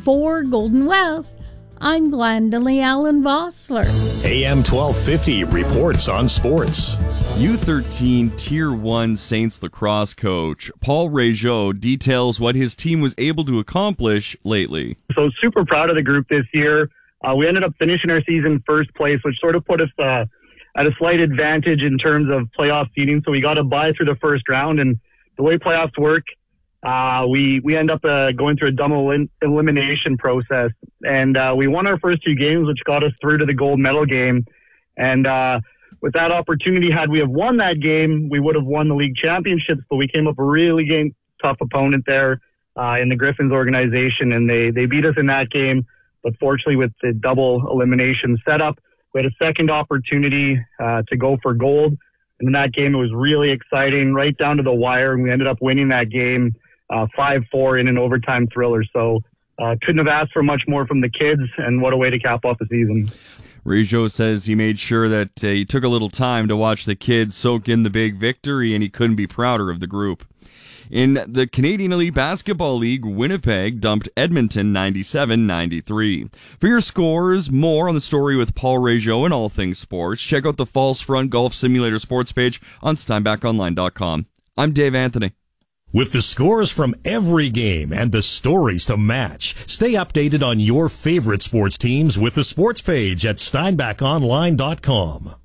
For Golden West, I'm Glendalee Allen Vossler. AM 1250 reports on sports. U13 Tier 1 Saints lacrosse coach Paul Régeau details what his team was able to accomplish lately. So super proud of the group this year. We ended up finishing our season first place, which sort of put us at a slight advantage in terms of playoff seeding. So we got a bye through the first round, and the way playoffs work, we end up going through a double elimination process, and we won our first two games, which got us through to the gold medal game. And with that opportunity, had we have won that game, we would have won the league championships. But we came up a really tough opponent there in the Griffins organization, and they beat us in that game. But fortunately, with the double elimination setup, we had a second opportunity to go for gold. And in that game, it was really exciting, right down to the wire, and we ended up winning that game 5-4 in an overtime thriller. So couldn't have asked for much more from the kids, and what a way to cap off the season. Régeau says he made sure that he took a little time to watch the kids soak in the big victory, and he couldn't be prouder of the group. In the Canadian Elite Basketball League, Winnipeg dumped Edmonton 97-93. For your scores, more on the story with Paul Régeau and all things sports, check out the False Front Golf Simulator sports page on SteinbachOnline.com. I'm Dave Anthony. With the scores from every game and the stories to match, stay updated on your favorite sports teams with the sports page at SteinbachOnline.com.